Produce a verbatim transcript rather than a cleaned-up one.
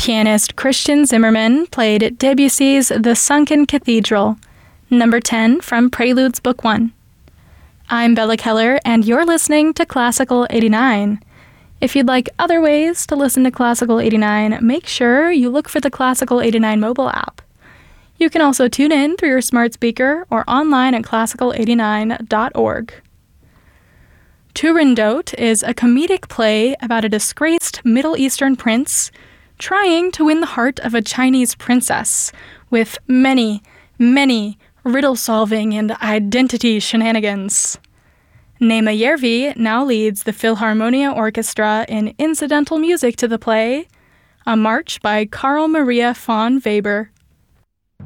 Pianist Christian Zimmerman played Debussy's The Sunken Cathedral, number ten from Preludes Book one. I'm Bella Keller, and you're listening to Classical eighty-nine. If you'd like other ways to listen to Classical eighty-nine, make sure you look for the Classical eighty-nine mobile app. You can also tune in through your smart speaker or online at classical eighty-nine dot org. Turandot is a comedic play about a disgraced Middle Eastern prince trying to win the heart of a Chinese princess with many, many riddle-solving and identity shenanigans. Nema Järvi now leads the Philharmonia Orchestra in incidental music to the play, a march by Carl Maria von Weber.